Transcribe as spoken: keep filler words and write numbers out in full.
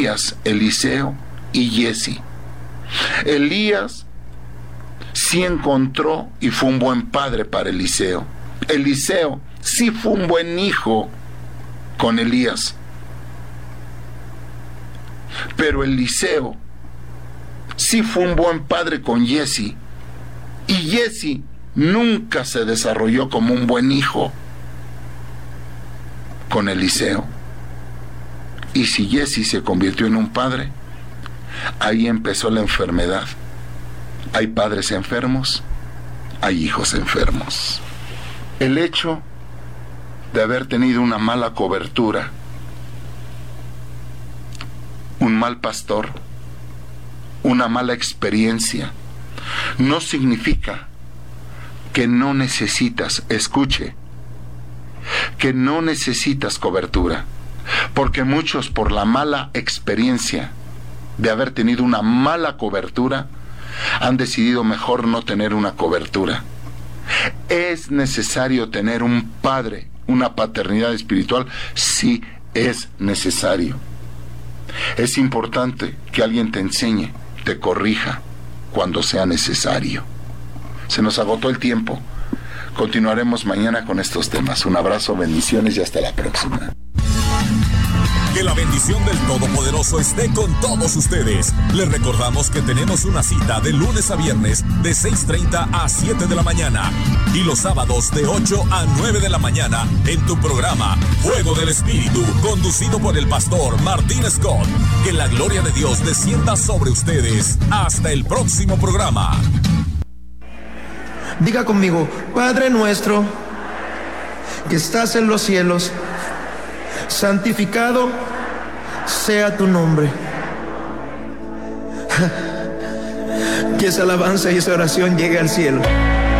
Elías, Eliseo y Giezi. Elías sí encontró y fue un buen padre para Eliseo. Eliseo sí fue un buen hijo con Elías. Pero Eliseo sí fue un buen padre con Giezi. Y Giezi nunca se desarrolló como un buen hijo con Eliseo. Y si Giezi se convirtió en un padre, ahí empezó la enfermedad. Hay padres enfermos, hay hijos enfermos. El hecho de haber tenido una mala cobertura, un mal pastor, una mala experiencia, no significa que no necesitas, escuche, que no necesitas cobertura, porque muchos por la mala experiencia de haber tenido una mala cobertura han decidido mejor no tener una cobertura. ¿Es necesario tener un padre, una paternidad espiritual? Sí, es necesario. Es importante que alguien te enseñe, te corrija cuando sea necesario. Se nos agotó el tiempo. Continuaremos mañana con estos temas. Un abrazo, bendiciones y hasta la próxima. Que la bendición del Todopoderoso esté con todos ustedes. Les recordamos que tenemos una cita de lunes a viernes de seis treinta a siete de la mañana y los sábados de ocho a nueve de la mañana en tu programa Fuego del Espíritu, conducido por el pastor Martín Scott. Que la gloria de Dios descienda sobre ustedes. Hasta el próximo programa. Diga conmigo: Padre nuestro que estás en los cielos, santificado sea tu nombre. Que esa alabanza y esa oración llegue al cielo.